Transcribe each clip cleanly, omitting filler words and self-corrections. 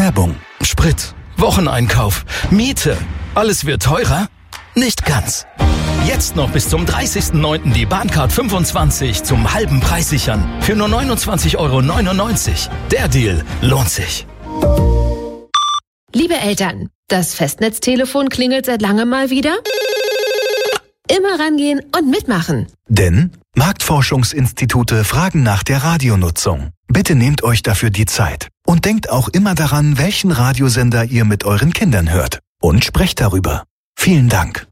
Werbung. Sprit, Wocheneinkauf, Miete. Alles wird teurer? Nicht ganz. Jetzt noch bis zum 30.09. die Bahncard 25 zum halben Preis sichern. Für nur 29,99 €. Der Deal lohnt sich. Liebe Eltern, das Festnetztelefon klingelt seit langem mal wieder. Immer rangehen und mitmachen. Denn Marktforschungsinstitute fragen nach der Radionutzung. Bitte nehmt euch dafür die Zeit. Und denkt auch immer daran, welchen Radiosender ihr mit euren Kindern hört. Und sprecht darüber. Vielen Dank.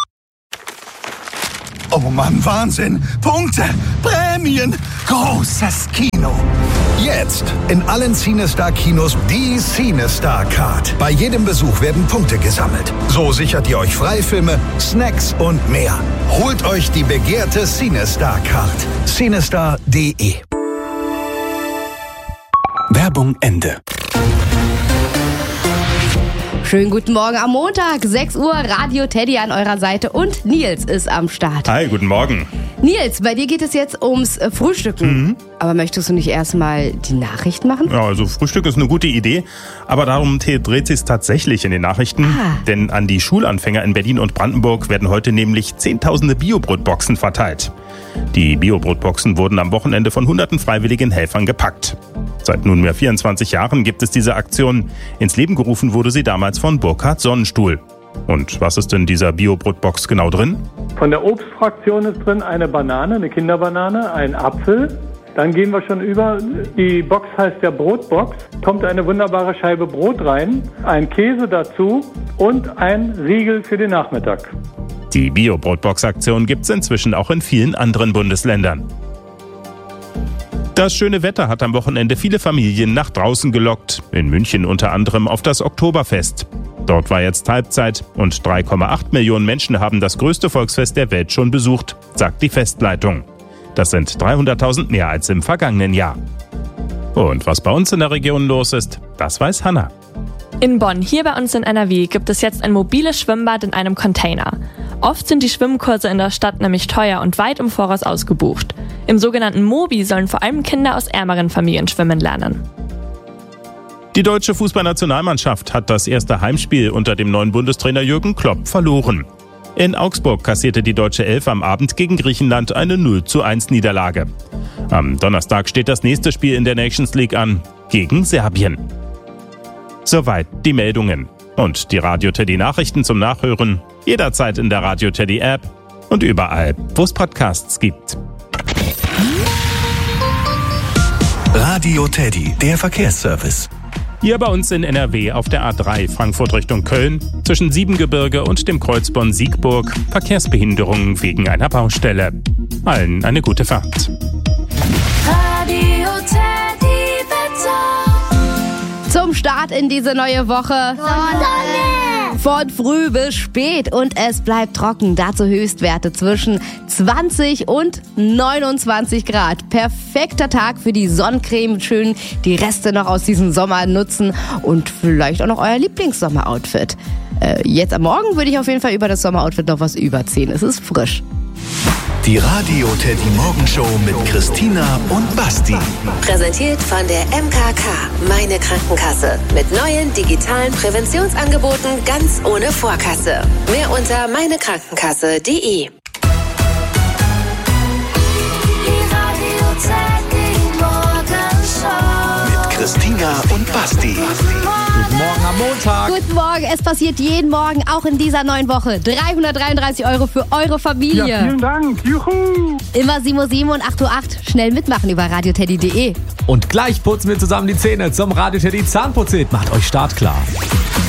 Oh Mann, Wahnsinn! Punkte! Prämien! Großes Kino! Jetzt in allen CineStar-Kinos die CineStar-Card. Bei jedem Besuch werden Punkte gesammelt. So sichert ihr euch Freifilme, Snacks und mehr. Holt euch die begehrte CineStar-Card. CineStar.de. Werbung Ende. Schönen guten Morgen am Montag, 6 Uhr, Radio Teddy an eurer Seite und Nils ist am Start. Hi, guten Morgen. Nils, bei dir geht es jetzt ums Frühstücken. Aber möchtest du nicht erstmal die Nachrichten machen? Ja, also Frühstück ist eine gute Idee, aber darum dreht sich tatsächlich in den Nachrichten. Denn an die Schulanfänger in Berlin und Brandenburg werden heute nämlich Zehntausende Biobrotboxen verteilt. Die Biobrotboxen wurden am Wochenende von hunderten freiwilligen Helfern gepackt. Seit nunmehr 24 Jahren gibt es diese Aktion. Ins Leben gerufen wurde sie damals von Burkhard Sonnenstuhl. Und was ist in dieser Biobrotbox genau drin? Von der Obstfraktion ist drin eine Banane, eine Kinderbanane, ein Apfel. Dann gehen wir schon über. Die Box heißt ja Brotbox. Kommt eine wunderbare Scheibe Brot rein, ein Käse dazu und ein Riegel für den Nachmittag. Die Biobrotbox-Aktion gibt es inzwischen auch in vielen anderen Bundesländern. Das schöne Wetter hat am Wochenende viele Familien nach draußen gelockt. In München unter anderem auf das Oktoberfest. Dort war jetzt Halbzeit und 3,8 Millionen Menschen haben das größte Volksfest der Welt schon besucht, sagt die Festleitung. Das sind 300.000 mehr als im vergangenen Jahr. Und was bei uns in der Region los ist, das weiß Hanna. In Bonn, hier bei uns in NRW, gibt es jetzt ein mobiles Schwimmbad in einem Container. Oft sind die Schwimmkurse in der Stadt nämlich teuer und weit im Voraus ausgebucht. Im sogenannten Mobi sollen vor allem Kinder aus ärmeren Familien schwimmen lernen. Die deutsche Fußballnationalmannschaft hat das erste Heimspiel unter dem neuen Bundestrainer Jürgen Klopp verloren. In Augsburg kassierte die deutsche Elf am Abend gegen Griechenland eine 0:1 Niederlage. Am Donnerstag steht das nächste Spiel in der Nations League an, gegen Serbien. Soweit die Meldungen. Und die Radio Teddy Nachrichten zum Nachhören jederzeit in der Radio Teddy App und überall, wo es Podcasts gibt. Radio Teddy, der Verkehrsservice. Hier bei uns in NRW auf der A3 Frankfurt Richtung Köln zwischen Siebengebirge und dem Kreuz Bonn-Siegburg Verkehrsbehinderungen wegen einer Baustelle. Allen eine gute Fahrt. Radio Teddy Wetter. Zum Start in diese neue Woche. Sonne! Von früh bis spät und es bleibt trocken. Dazu Höchstwerte zwischen 20 und 29 Grad. Perfekter Tag für die Sonnencreme. Schön die Reste noch aus diesem Sommer nutzen und vielleicht auch noch euer Lieblingssommeroutfit. Jetzt am Morgen würde ich auf jeden Fall über das Sommeroutfit noch was überziehen. Es ist frisch. Die Radio Teddy Morgenshow mit Christina und Basti. Präsentiert von der MKK, meine Krankenkasse. Mit neuen digitalen Präventionsangeboten ganz ohne Vorkasse. Mehr unter meinekrankenkasse.de. Die Radio Teddy Morgenshow. Mit Christina und Basti. Guten Morgen am Montag. Guten Morgen, es passiert jeden Morgen, auch in dieser neuen Woche. 333 € für eure Familie. Ja, vielen Dank. Juhu. Immer 7:07 und 8:08 Uhr. Schnell mitmachen über radioteddy.de. Und gleich putzen wir zusammen die Zähne zum Radio Teddy Zahnputzhit. Macht euch startklar.